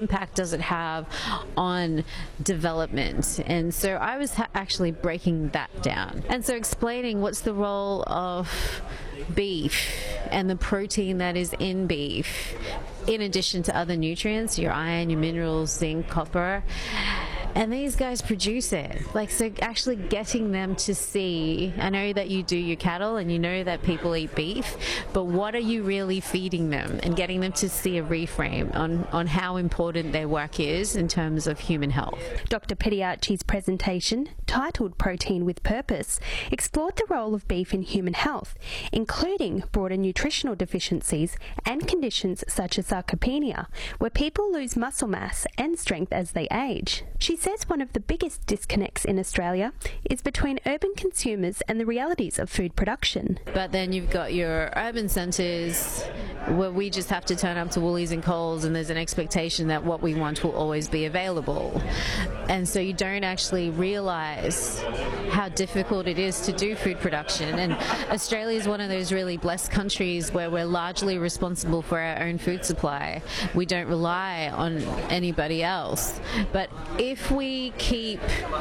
impact does it have on development? And so I was actually breaking that down. And so explaining what's the role of beef and the protein that is in beef, in addition to other nutrients, your iron, your minerals, zinc, copper. And these guys produce it. So actually getting them to see, I know that you do your cattle and you know that people eat beef, but what are you really feeding them? And getting them to see a reframe on how important their work is in terms of human health. Dr. Pediacci's presentation, titled Protein with Purpose, explored the role of beef in human health, including broader nutritional deficiencies and conditions such as sarcopenia, where people lose muscle mass and strength as they age. She says one of the biggest disconnects in Australia is between urban consumers and the realities of food production. But then you've got your urban centres where we just have to turn up to Woolies and Coles and there's an expectation that what we want will always be available. And so you don't actually realise how difficult it is to do food production. And Australia is one of those really blessed countries where we're largely responsible for our own food supply. We don't rely on anybody else. But if we keep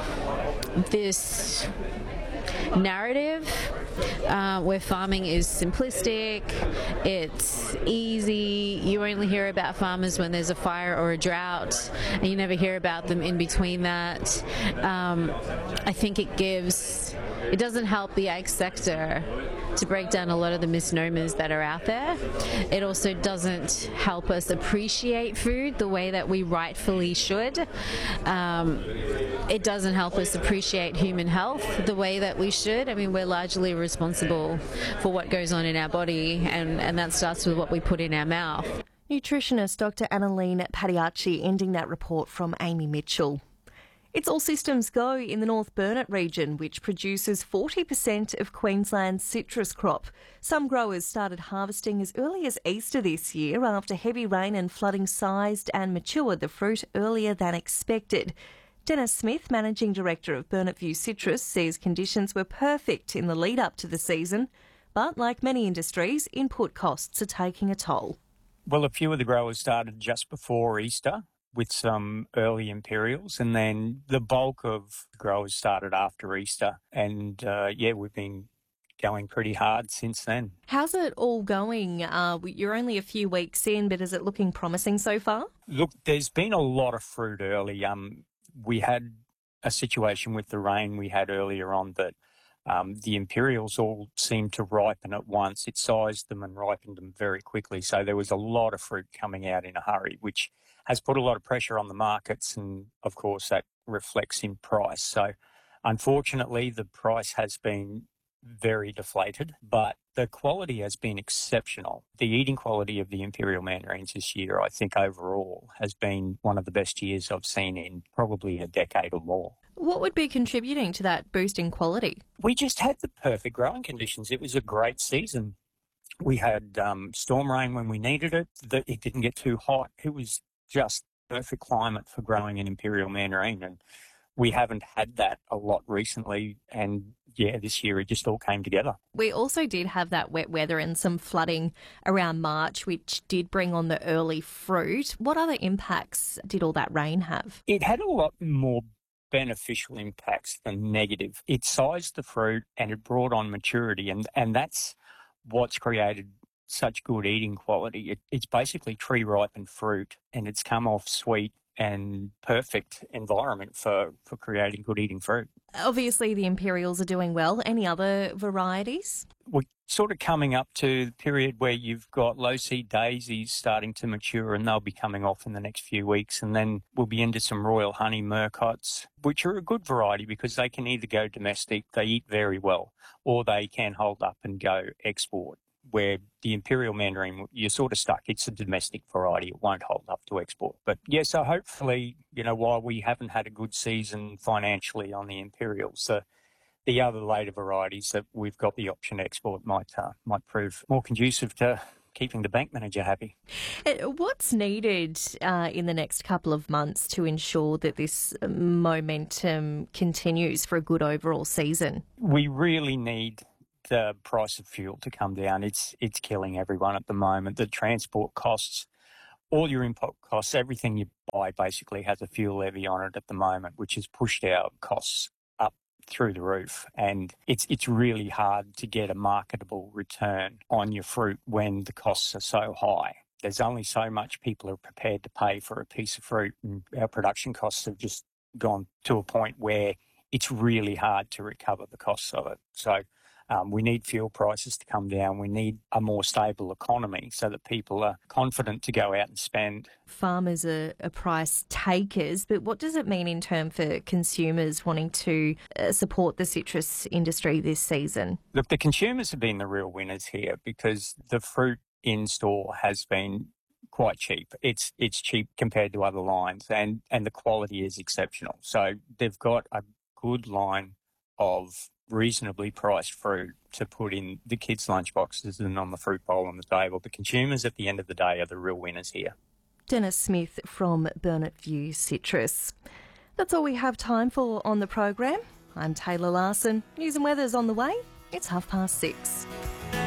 this narrative where farming is simplistic, it's easy, you only hear about farmers when there's a fire or a drought, and you never hear about them in between that. I think it doesn't help the ag sector to break down a lot of the misnomers that are out there. It also doesn't help us appreciate food the way that we rightfully should. It doesn't help us appreciate human health the way that we should. I mean, we're largely responsible for what goes on in our body, and that starts with what we put in our mouth. Nutritionist Dr. Annalene Pediacci ending that report from Amy Mitchell. It's all systems go in the North Burnett region, which produces 40% of Queensland's citrus crop. Some growers started harvesting as early as Easter this year after heavy rain and flooding sized and matured the fruit earlier than expected. Dennis Smith, Managing Director of Burnett View Citrus, says conditions were perfect in the lead up to the season, but like many industries, input costs are taking a toll. Well, a few of the growers started just before Easter with some early imperials, and then the bulk of growers started after Easter. And we've been going pretty hard since then. How's it all going? You're only a few weeks in, but is it looking promising so far? Look, there's been a lot of fruit early. We had a situation with the rain we had earlier on that the imperials all seemed to ripen at once. It sized them and ripened them very quickly. So there was a lot of fruit coming out in a hurry, which has put a lot of pressure on the markets, and of course that reflects in price. So unfortunately the price has been very deflated, but the quality has been exceptional. The eating quality of the imperial mandarins this year, I think overall, has been one of the best years I've seen in probably a decade or more. What would be contributing to that boost in quality? We just had the perfect growing conditions. It was a great season. We had storm rain when we needed it. It didn't get too hot. It was just perfect climate for growing an imperial mandarin, and we haven't had that a lot recently, and this year it just all came together. We also did have that wet weather and some flooding around March, which did bring on the early fruit. What other impacts did all that rain have? It had a lot more beneficial impacts than negative. It sized the fruit and it brought on maturity, and that's what's created such good eating quality. It's basically tree-ripened fruit, and it's come off sweet and perfect environment for creating good eating fruit. Obviously, the imperials are doing well. Any other varieties? We're sort of coming up to the period where you've got low seed daisies starting to mature, and they'll be coming off in the next few weeks. And then we'll be into some royal honey murcots, which are a good variety because they can either go domestic, they eat very well, or they can hold up and go export. Where the imperial mandarin, you're sort of stuck. It's a domestic variety. It won't hold up to export. But so hopefully, while we haven't had a good season financially on the imperials, the other later varieties that we've got the option to export might prove more conducive to keeping the bank manager happy. What's needed in the next couple of months to ensure that this momentum continues for a good overall season? We really need the price of fuel to come down. It's killing everyone at the moment. The transport costs all your input costs, everything you buy basically has a fuel levy on it at the moment, which has pushed our costs up through the roof. And it's really hard to get a marketable return on your fruit when the costs are so high. There's only so much people are prepared to pay for a piece of fruit, and our production costs have just gone to a point where it's really hard to recover the costs of it. So we need fuel prices to come down. We need a more stable economy so that people are confident to go out and spend. Farmers are price takers, but what does it mean in term for consumers wanting to support the citrus industry this season? Look, the consumers have been the real winners here because the fruit in store has been quite cheap. It's cheap compared to other lines, and the quality is exceptional. So they've got a good line of reasonably priced fruit to put in the kids' lunchboxes and on the fruit bowl on the table. The consumers at the end of the day are the real winners here. Dennis Smith from Burnett View Citrus. That's all we have time for on the program. I'm Taylor Larson. News and weather's on the way. It's 6:30.